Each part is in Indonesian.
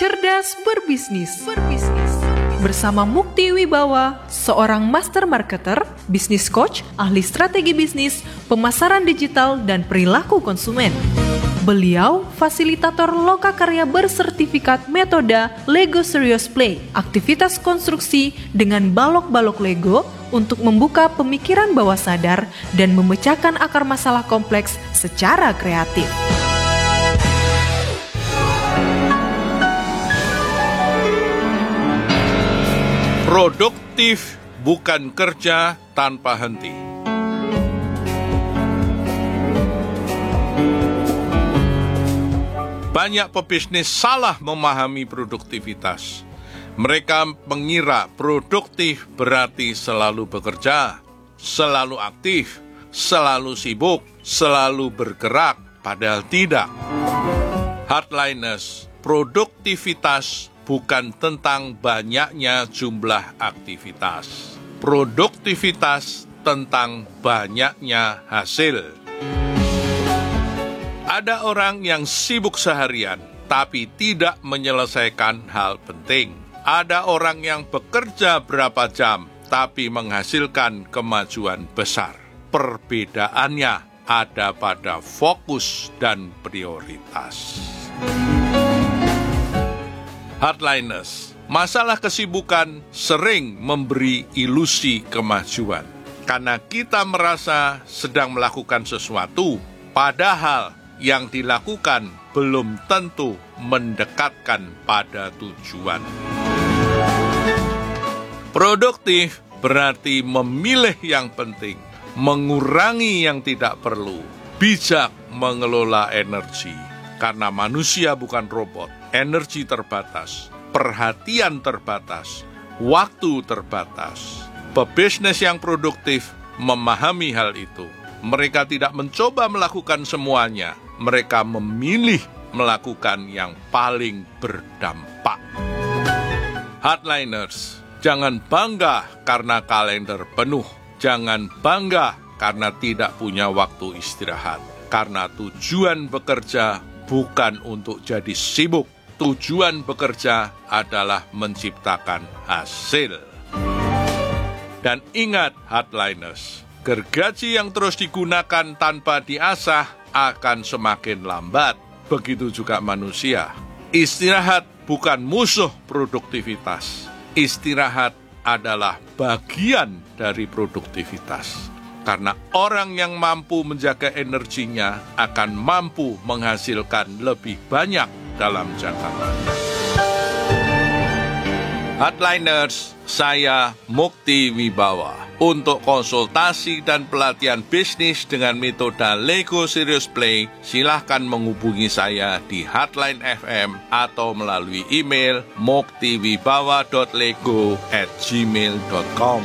Cerdas berbisnis. Bersama Mukti Wibawa, seorang master marketer, bisnis coach, ahli strategi bisnis, pemasaran digital, dan perilaku konsumen. Beliau fasilitator lokakarya bersertifikat metode Lego Serious Play, aktivitas konstruksi dengan balok-balok Lego untuk membuka pemikiran bawah sadar dan memecahkan akar masalah kompleks secara kreatif. Produktif bukan kerja tanpa henti. Banyak pebisnis salah memahami produktivitas. Mereka mengira produktif berarti selalu bekerja, selalu aktif, selalu sibuk, selalu bergerak, padahal tidak. Hardliners, produktivitas bukan tentang banyaknya jumlah aktivitas. Produktivitas tentang banyaknya hasil. Ada orang yang sibuk seharian, tapi tidak menyelesaikan hal penting. Ada orang yang bekerja berapa jam, tapi menghasilkan kemajuan besar. Perbedaannya ada pada fokus dan prioritas. Hardliners, masalah kesibukan sering memberi ilusi kemajuan. Karena kita merasa sedang melakukan sesuatu, padahal yang dilakukan belum tentu mendekatkan pada tujuan. Produktif berarti memilih yang penting, mengurangi yang tidak perlu, bijak mengelola energi. Karena manusia bukan robot, energi terbatas, perhatian terbatas, waktu terbatas. Pebisnis yang produktif memahami hal itu. Mereka tidak mencoba melakukan semuanya, mereka memilih melakukan yang paling berdampak. Hardliners, jangan bangga karena kalender penuh. Jangan bangga karena tidak punya waktu istirahat. Karena tujuan bekerja bukan untuk jadi sibuk. Tujuan bekerja adalah menciptakan hasil. Dan ingat hardliners, gergaji yang terus digunakan tanpa diasah akan semakin lambat. Begitu juga manusia. Istirahat bukan musuh produktivitas. Istirahat adalah bagian dari produktivitas. Karena orang yang mampu menjaga energinya akan mampu menghasilkan lebih banyak dalam jangka panjang. Hardliners, saya Mukti Wibawa. Untuk konsultasi dan pelatihan bisnis dengan metode Lego Serious Play, silahkan menghubungi saya di Hardline FM atau melalui email muktiwibawa.lego@gmail.com.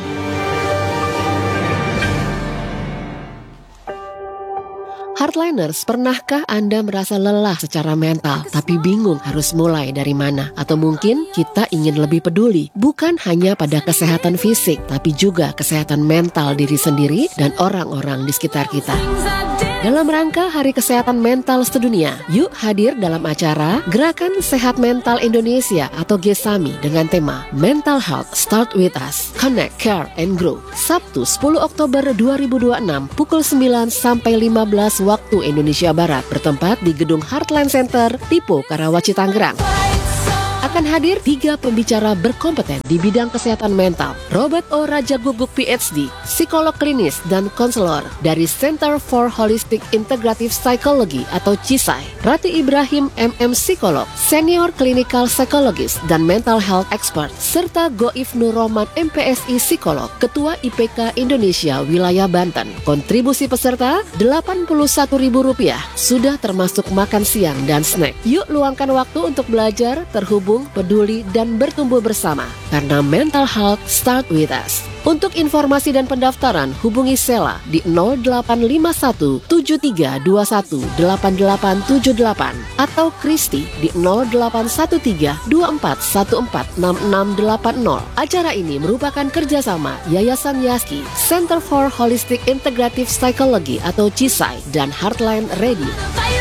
Hardliners, pernahkah Anda merasa lelah secara mental, tapi bingung harus mulai dari mana? Atau mungkin kita ingin lebih peduli, bukan hanya pada kesehatan fisik, tapi juga kesehatan mental diri sendiri dan orang-orang di sekitar kita. Dalam rangka Hari Kesehatan Mental Sedunia, yuk hadir dalam acara Gerakan Sehat Mental Indonesia atau GESAMI dengan tema Mental Health Start With Us, Connect, Care, and Grow. Sabtu 10 Oktober 2026 pukul 9 sampai 15 waktu Indonesia Barat, bertempat di Gedung Heartland Center, Tipo, Karawaci, Tangerang. Akan hadir 3 pembicara berkompeten di bidang kesehatan mental. Robert O. Raja Guguk PhD, psikolog klinis dan konselor dari Center for Holistic Integrative Psychology atau CISAI. Rati Ibrahim MM, psikolog, senior clinical psychologist dan mental health expert. Serta Goif Nurrohman MPSI, psikolog, ketua IPK Indonesia Wilayah Banten. Kontribusi peserta Rp81.000, sudah termasuk makan siang dan snack. Yuk luangkan waktu untuk belajar, terhubung, peduli, dan bertumbuh bersama. Karena mental health start with us. Untuk informasi dan pendaftaran, hubungi Sela di 0851 7321 8878 atau Kristi di 0813 2414 6680. Acara ini merupakan kerjasama Yayasan Yaski, Center for Holistic Integrative Psychology atau CISAI, dan Heartline Radio.